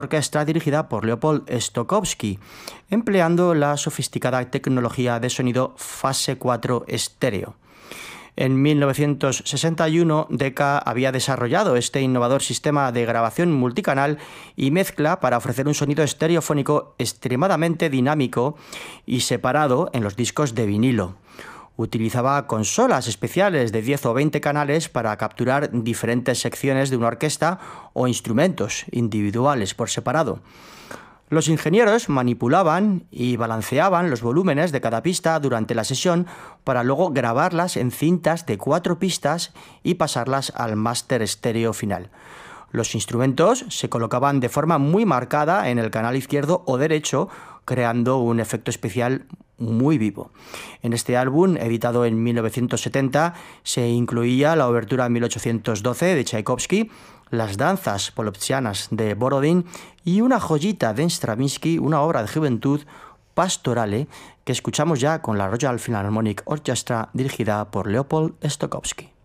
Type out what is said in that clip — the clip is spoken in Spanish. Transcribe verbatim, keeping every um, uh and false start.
orquesta dirigida por Leopold Stokowski, empleando la sofisticada tecnología de sonido fase cuatro estéreo. En mil novecientos sesenta y uno, Decca había desarrollado este innovador sistema de grabación multicanal y mezcla para ofrecer un sonido estereofónico extremadamente dinámico y separado en los discos de vinilo. Utilizaba consolas especiales de diez o veinte canales para capturar diferentes secciones de una orquesta o instrumentos individuales por separado. Los ingenieros manipulaban y balanceaban los volúmenes de cada pista durante la sesión para luego grabarlas en cintas de cuatro pistas y pasarlas al máster estéreo final. Los instrumentos se colocaban de forma muy marcada en el canal izquierdo o derecho, creando un efecto especial muy vivo. En este álbum, editado en mil novecientos setenta, se incluía la obertura mil ochocientos doce de Tchaikovsky, las danzas polovtsianas de Borodín y una joyita de Stravinsky, una obra de juventud, Pastorale, que escuchamos ya con la Royal Philharmonic Orchestra dirigida por Leopold Stokowski.